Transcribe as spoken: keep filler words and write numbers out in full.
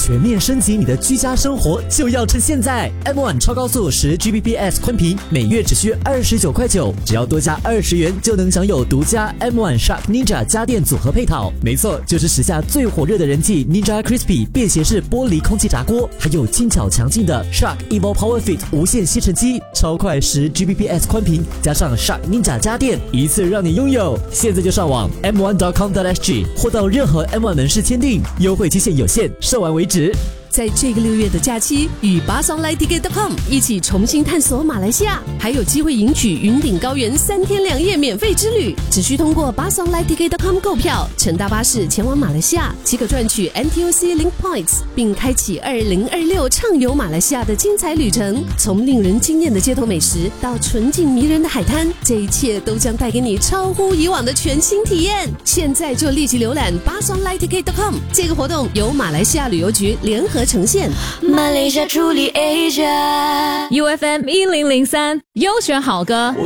全面升级你的居家生活就要趁现在 M 一 超高速十 G B P S 宽频，每月只需二十九块九，只要多加二十元就能享有独家 M 一 Shark Ninja 家电组合配套。没错，就是时下最火热的人气 Ninja Crispy 便携式玻璃空气炸锅，还有轻巧强劲的 Shark Evo Power Fit 无线吸尘机，超快十 G B P S 宽频，加上 Shark Ninja 家电，一次让你拥有。现在就上网 m one dot com dot s g 或到任何 M 一 门市签订，优惠期限有限，售完为止。 在这个六月的假期，与 basonline ticket dot com 一起重新探索马来西亚，还有机会赢取云顶高原三天两夜免费之旅。只需通过 basonline ticket dot com 购票，乘搭巴士前往马来西亚，即可赚取 N T U C Link Points， 并开启二零二六畅游马来西亚的精彩旅程。从令人惊艳的街头美食到纯净迷人的海滩，这一切都将带给你超乎以往的全新体验。现在就立即浏览 basonline ticket dot com， 这个活动由马来西亚旅游局联合呈现。 马来西亚truly Asia U F M 一零零三优选好歌。